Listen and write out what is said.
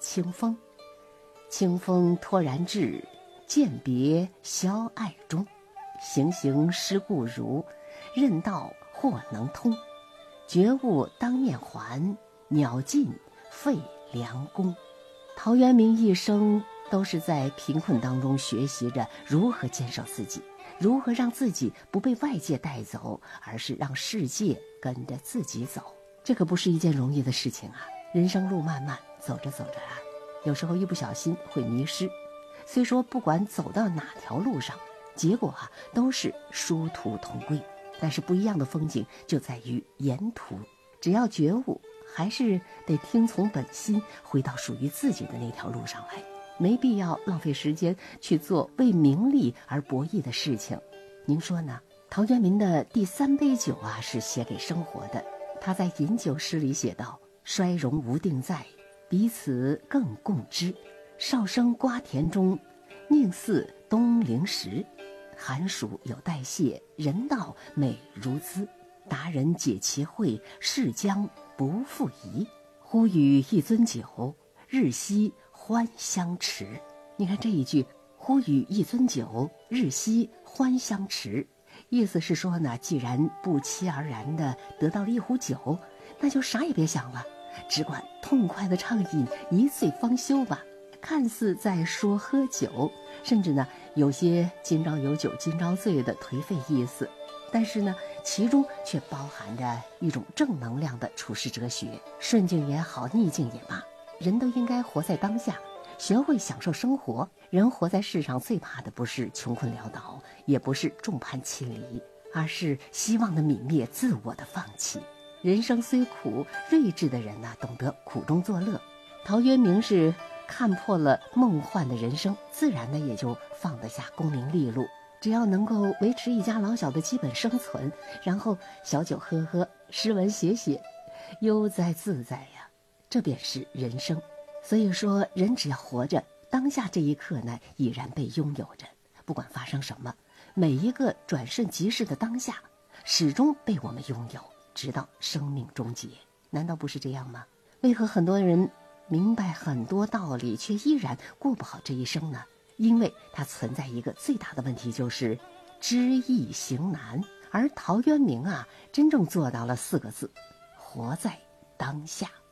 清风。清风托然至，饯别消爱中。行行思故如，任道或能通。觉悟当面还，鸟尽废良弓。陶渊明一生都是在贫困当中学习着如何坚守自己，如何让自己不被外界带走，而是让世界跟着自己走。这可不是一件容易的事情啊！人生路漫漫，走着走着啊，有时候一不小心会迷失。虽说不管走到哪条路上，结果都是殊途同归，但是不一样的风景就在于沿途。只要觉悟，还是得听从本心，回到属于自己的那条路上来，没必要浪费时间去做为名利而博弈的事情。您说呢？陶渊明的第三杯酒是写给生活的。他在饮酒诗里写道：衰荣无定在，彼此更共知。少生瓜田中，宁似东陵时。寒暑有代谢，人道美如兹。达人解其会，逝将不复疑。呼吁一樽酒，日夕欢相持。你看这一句，呼吁一樽酒，日夕欢相持，意思是说呢，既然不期而然的得到了一壶酒，那就啥也别想了，只管痛快的畅饮，一醉方休吧。看似在说喝酒，甚至呢有些今朝有酒今朝醉的颓废意思，但是呢其中却包含着一种正能量的处世哲学。顺境也好，逆境也罢，人都应该活在当下，学会享受生活。人活在世上最怕的不是穷困潦倒，也不是众叛亲离，而是希望的泯灭，自我的放弃。人生虽苦，睿智的人懂得苦中作乐。陶渊明是看破了梦幻的人生，自然呢也就放得下功名利禄，只要能够维持一家老小的基本生存，然后小酒喝喝，诗文写写，悠哉自在呀，这便是人生。所以说，人只要活着，当下这一刻呢已然被拥有着，不管发生什么，每一个转瞬即逝的当下始终被我们拥有，直到生命终结。难道不是这样吗？为何很多人明白很多道理，却依然过不好这一生呢？因为它存在一个最大的问题，就是知易行难。而陶渊明真正做到了4个字：活在当下。